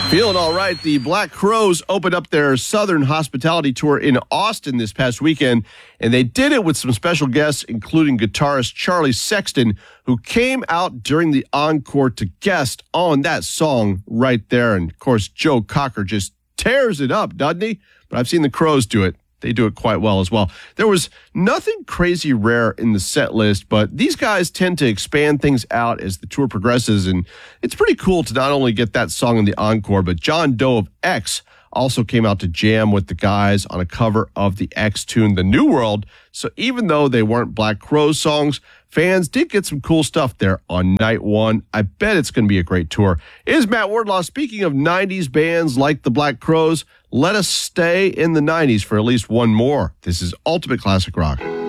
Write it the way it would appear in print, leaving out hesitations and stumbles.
Feeling all right. The Black Crowes opened up their Southern Hospitality Tour in Austin this past weekend, and they did it with some special guests, including guitarist Charlie Sexton, who came out during the encore to guest on that song right there. And, of course, Joe Cocker just tears it up, doesn't he? But I've seen the Crowes do it. They do it quite well as well. There was nothing crazy rare in the set list, but these guys tend to expand things out as the tour progresses, and it's pretty cool to not only get that song in the encore, but John Doe of X also came out to jam with the guys on a cover of the X tune, The New World. So even though they weren't Black Crowes songs, fans did get some cool stuff there on night one. I bet it's going to be a great tour. It is Matt Wardlaw. Speaking of 90s bands like the Black Crowes, let us stay in the 90s for at least one more. This is Ultimate Classic Rock.